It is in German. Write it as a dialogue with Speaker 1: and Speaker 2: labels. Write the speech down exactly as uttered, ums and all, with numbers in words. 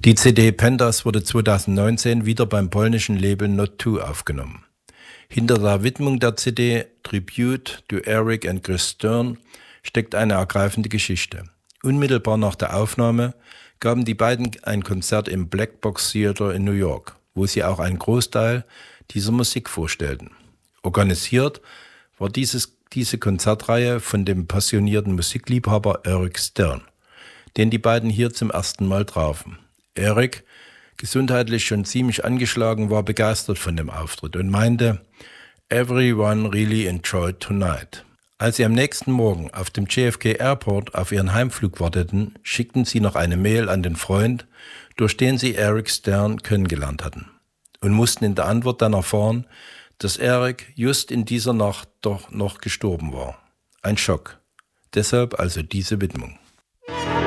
Speaker 1: Die C D Pandas wurde zweitausendneunzehn wieder beim polnischen Label Not Two aufgenommen. Hinter der Widmung der C D Tribute to Eric and Chris Stern steckt eine ergreifende Geschichte. Unmittelbar nach der Aufnahme gaben die beiden ein Konzert im Black Box Theater in New York, wo sie auch einen Großteil dieser Musik vorstellten. Organisiert war dieses, diese Konzertreihe von dem passionierten Musikliebhaber Eric Stern, den die beiden hier zum ersten Mal trafen. Eric, gesundheitlich schon ziemlich angeschlagen, war begeistert von dem Auftritt und meinte, "Everyone really enjoyed tonight." Als sie am nächsten Morgen auf dem J F K Airport auf ihren Heimflug warteten, schickten sie noch eine Mail an den Freund, durch den sie Eric Stern kennengelernt hatten, und mussten in der Antwort dann erfahren, dass Eric just in dieser Nacht doch noch gestorben war. Ein Schock. Deshalb also diese Widmung.